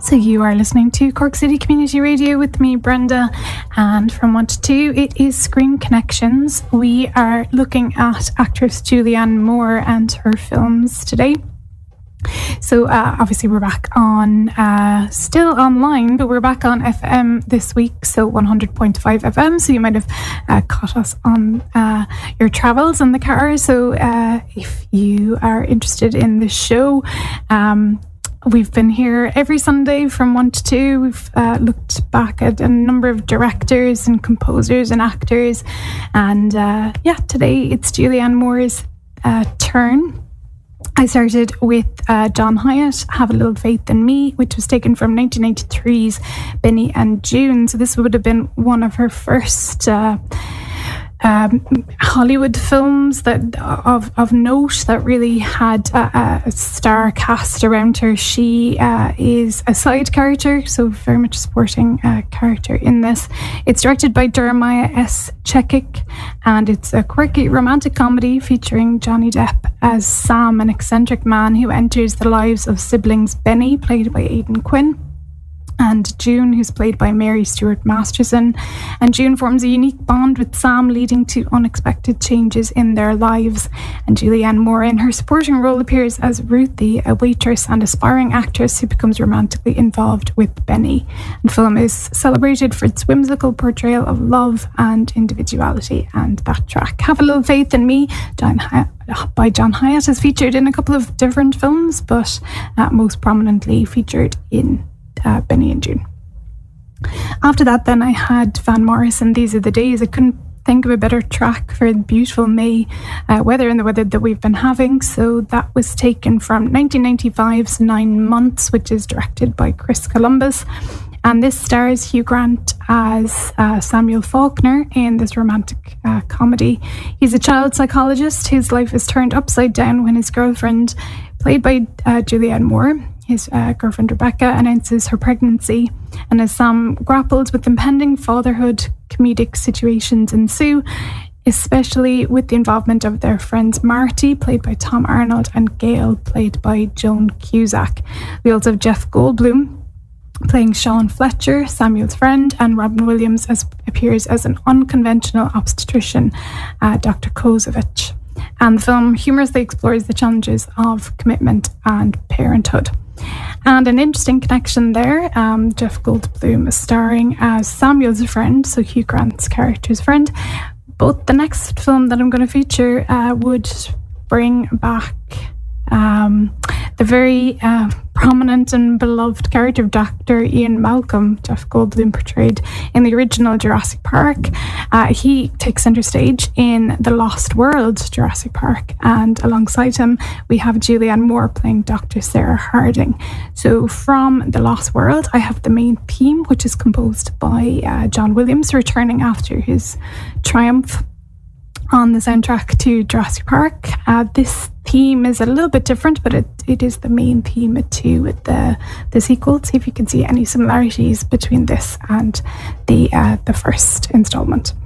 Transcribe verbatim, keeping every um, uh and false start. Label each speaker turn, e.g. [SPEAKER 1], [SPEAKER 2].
[SPEAKER 1] So you are listening to Cork City Community Radio with me, Brenda, and from one to two, it is Screen Connections. We are looking at actress Julianne Moore and her films today. So uh, obviously we're back on, uh, still online, but we're back on F M this week, so one hundred point five F M, so you might have uh, caught us on uh, your travels in the car. So uh, if you are interested in the show, um, we've been here every Sunday from one to two. We've uh, looked back at a number of directors and composers and actors, and uh, yeah, today it's Julianne Moore's uh, turn. I started with uh, John Hyatt, Have a Little Faith in Me, which was taken from nineteen ninety-three's Benny and June. So this would have been one of her first uh, um, Hollywood films that of, of note that really had a, a star cast around her. She uh, is a side character, so very much a supporting uh, character in this. It's directed by Jeremiah S. Chekik, and it's a quirky romantic comedy featuring Johnny Depp as Sam, an eccentric man who enters the lives of siblings Benny, played by Aidan Quinn, and June, who's played by Mary Stuart Masterson. And June forms a unique bond with Sam, leading to unexpected changes in their lives. And Julianne Moore, in her supporting role, appears as Ruthie, a waitress and aspiring actress who becomes romantically involved with Benny. And the film is celebrated for its whimsical portrayal of love and individuality. And that track, Have a Little Faith in Me, John Hyatt, by John Hyatt, is featured in a couple of different films, but uh, most prominently featured in Uh, Benny and June. After that, then I had Van Morrison, These Are the Days. I couldn't think of a better track for the beautiful May uh, weather and the weather that we've been having. So that was taken from nineteen ninety-five's Nine Months, which is directed by Chris Columbus. And this stars Hugh Grant as uh, Samuel Faulkner in this romantic uh, comedy. He's a child psychologist whose life is turned upside down when his girlfriend, played by uh, Julianne Moore, his uh, girlfriend Rebecca, announces her pregnancy. And as Sam grapples with impending fatherhood, comedic situations ensue, especially with the involvement of their friends Marty, played by Tom Arnold, and Gail, played by Joan Cusack. We also have Jeff Goldblum playing Sean Fletcher, Samuel's friend, and Robin Williams as appears as an unconventional obstetrician, uh, Doctor Kozovich. And the film humorously explores the challenges of commitment and parenthood. And an interesting connection there, um, Jeff Goldblum is starring as Samuel's friend, so Hugh Grant's character's friend. But the next film that I'm going to feature uh, would bring back um, the very uh, prominent and beloved character of Doctor Ian Malcolm, Jeff Goldblum portrayed in the original Jurassic Park. Uh, he takes centre stage in The Lost World, Jurassic Park, and alongside him we have Julianne Moore playing Doctor Sarah Harding. So from The Lost World, I have the main theme, which is composed by uh, John Williams, returning after his triumph on the soundtrack to Jurassic Park. Uh, this theme is a little bit different, but it, it is the main theme to the the sequel. See if you can see any similarities between this and the uh, the first installment.